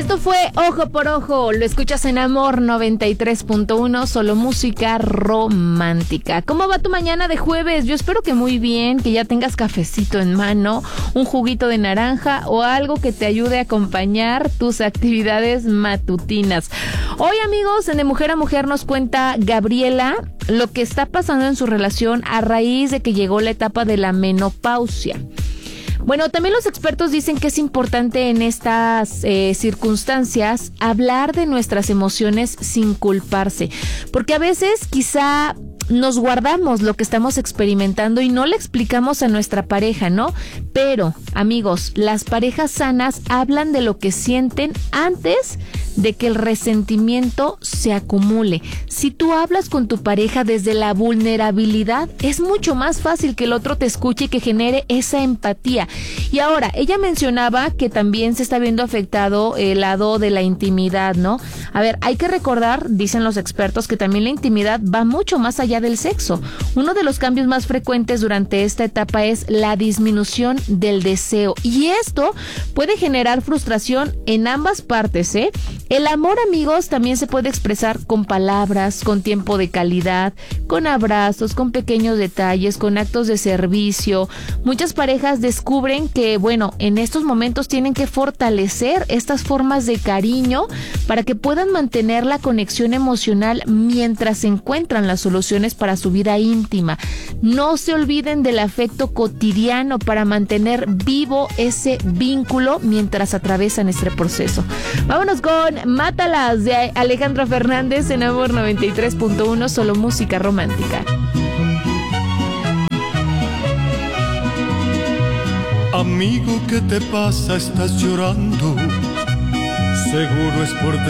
Esto fue Ojo por Ojo, lo escuchas en Amor 93.1, solo música romántica. ¿Cómo va tu mañana de jueves? Yo espero que muy bien, que ya tengas cafecito en mano, un juguito de naranja o algo que te ayude a acompañar tus actividades matutinas. Hoy, amigos, en De Mujer a Mujer nos cuenta Gabriela lo que está pasando en su relación a raíz de que llegó la etapa de la menopausia. Bueno, también los expertos dicen que es importante en estas circunstancias hablar de nuestras emociones sin culparse, porque a veces quizá nos guardamos lo que estamos experimentando y no le explicamos a nuestra pareja, ¿no? Pero, amigos, las parejas sanas hablan de lo que sienten antes de que el resentimiento se acumule. Si tú hablas con tu pareja desde la vulnerabilidad, es mucho más fácil que el otro te escuche y que genere esa empatía. Y ahora, ella mencionaba que también se está viendo afectado el lado de la intimidad, ¿no? A ver, hay que recordar, dicen los expertos, que también la intimidad va mucho más allá del sexo. Uno de los cambios más frecuentes durante esta etapa es la disminución del deseo. Y esto puede generar frustración en ambas partes, ¿eh? El amor, amigos, también se puede expresar con palabras, con tiempo de calidad, con abrazos, con pequeños detalles, con actos de servicio. Muchas parejas descubren que, bueno, en estos momentos tienen que fortalecer estas formas de cariño para que puedan mantener la conexión emocional mientras encuentran las soluciones para su vida íntima. No se olviden del afecto cotidiano para mantener vivo ese vínculo mientras atravesan este proceso. Vámonos con Mátalas de Alejandra Fernández en Amor 93.1, solo música romántica. Amigo, ¿qué te pasa? Estás llorando. Seguro es por